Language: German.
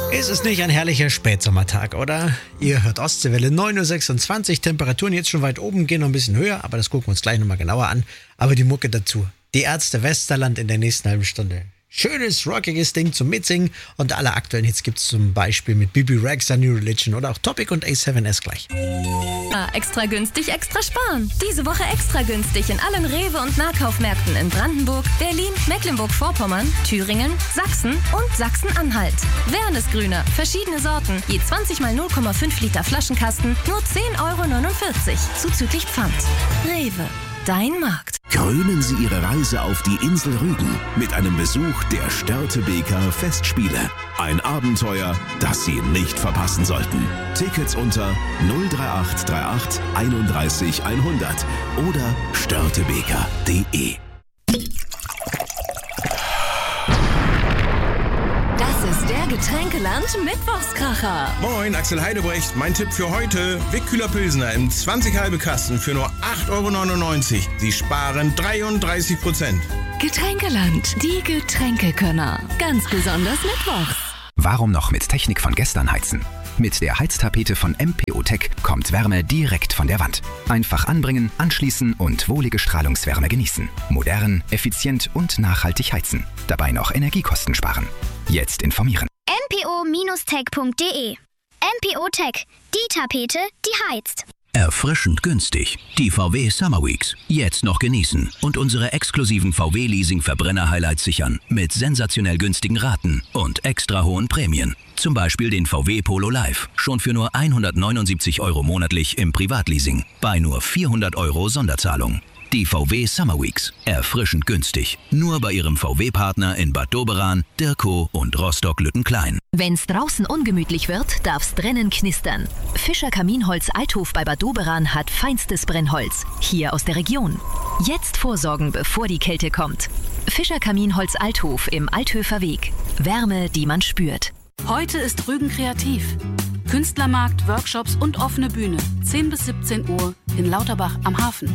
Ist es nicht ein herrlicher Spätsommertag, oder? Ihr hört Ostseewelle 9.26 Uhr, Temperaturen jetzt schon weit oben, gehen noch ein bisschen höher, aber das gucken wir uns gleich nochmal genauer an. Aber die Mucke dazu. Die Ärzte Westerland in der nächsten halben Stunde. Schönes, rockiges Ding zum Mitsingen und alle aktuellen Hits gibt's zum Beispiel mit Bibi Rexha, New Religion oder auch Topic und A7S gleich. Extra günstig, extra sparen. Diese Woche extra günstig in allen Rewe- und Nahkaufmärkten in Brandenburg, Berlin, Mecklenburg-Vorpommern, Thüringen, Sachsen und Sachsen-Anhalt. Wernesgrüner, verschiedene Sorten, je 20 mal 0,5 Liter Flaschenkasten, nur 10,49 € zuzüglich Pfand. Rewe, dein Markt. Krönen Sie Ihre Reise auf die Insel Rügen mit einem Besuch der Störtebeker Festspiele. Ein Abenteuer, das Sie nicht verpassen sollten. Tickets unter 03838 31 100 oder störtebeker.de. Das ist der Getränkeland Mittwochskracher. Moin, Axel Heidebrecht. Mein Tipp für heute: Wickkühler Pilsner im 20 halbe Kasten für nur 8,99 €. Sie sparen 33%. Getränkeland, die Getränkekönner. Ganz besonders mittwochs. Warum noch mit Technik von gestern heizen? Mit der Heiztapete von MPO Tech kommt Wärme direkt von der Wand. Einfach anbringen, anschließen und wohlige Strahlungswärme genießen. Modern, effizient und nachhaltig heizen. Dabei noch Energiekosten sparen. Jetzt informieren. mpo-tech.de. MPO Tech, die Tapete, die heizt. Erfrischend günstig. Die VW Summer Weeks. Jetzt noch genießen und unsere exklusiven VW-Leasing-Verbrenner-Highlights sichern. Mit sensationell günstigen Raten und extra hohen Prämien. Zum Beispiel den VW Polo Live. Schon für nur 179 € monatlich im Privatleasing. Bei nur 400 € Sonderzahlung. Die VW Summer Weeks. Erfrischend günstig. Nur bei Ihrem VW-Partner in Bad Doberan, Dirkow und Rostock-Lüttenklein. Wenn's draußen ungemütlich wird, darf's drinnen knistern. Fischer Kaminholz Althof bei Bad Doberan hat feinstes Brennholz. Hier aus der Region. Jetzt vorsorgen, bevor die Kälte kommt. Fischer Kaminholz Althof im Althöfer Weg. Wärme, die man spürt. Heute ist Rügen kreativ. Künstlermarkt, Workshops und offene Bühne. 10 bis 17 Uhr in Lauterbach am Hafen.